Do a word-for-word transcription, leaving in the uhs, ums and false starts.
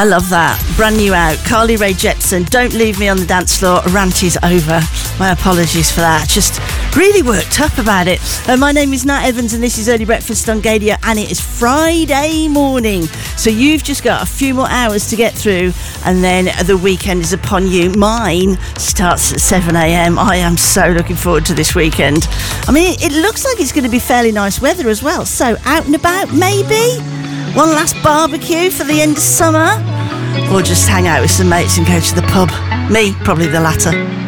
I love that. Brand new out. Carly Rae Jepsen, Don't Leave Me on the Dance Floor. Rant is over. My apologies for that. Just really worked up about it. Uh, my name is Nat Evans and this is Early Breakfast on Gadio, and it is Friday morning. So you've just got a few more hours to get through and then the weekend is upon you. Mine starts at seven a.m. I am so looking forward to this weekend. I mean, it, it looks like it's going to be fairly nice weather as well. So out and about, maybe? One last barbecue for the end of summer? Or just hang out with some mates and go to the pub? Me, probably the latter.